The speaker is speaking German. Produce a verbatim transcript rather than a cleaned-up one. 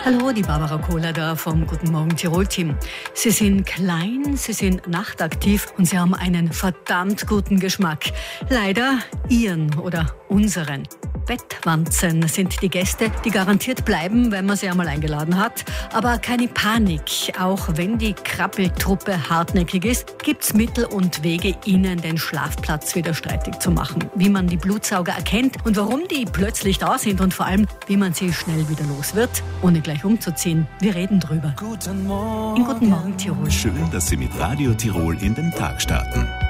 Hallo, die Barbara Kohler da vom Guten Morgen Tirol-Team. Sie sind klein, sie sind nachtaktiv und sie haben einen verdammt guten Geschmack. Leider ihren oder unseren. Bettwanzen sind die Gäste, die garantiert bleiben, wenn man sie einmal eingeladen hat. Aber keine Panik. Auch wenn die Krabbeltruppe hartnäckig ist, gibt's Mittel und Wege, ihnen den Schlafplatz wieder streitig zu machen. Wie man die Blutsauger erkennt und warum die plötzlich da sind und vor allem, wie man sie schnell wieder los wird, ohne gleich umzuziehen. Wir reden drüber. Guten Morgen. In Guten Morgen Tirol. Schön, dass Sie mit Radio Tirol in den Tag starten.